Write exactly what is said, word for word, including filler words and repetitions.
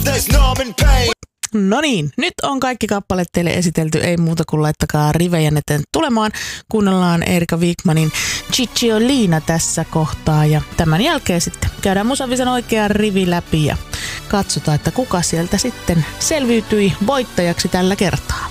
No niin, nyt on kaikki kappaleet teille esitelty, ei muuta kuin laittakaa rivejänne tulemaan. Kuunnellaan Erika Wigmanin Cicciolina tässä kohtaa ja tämän jälkeen sitten käydään Musavisan oikea rivi läpi ja katsotaan, että kuka sieltä sitten selviytyi voittajaksi tällä kertaa.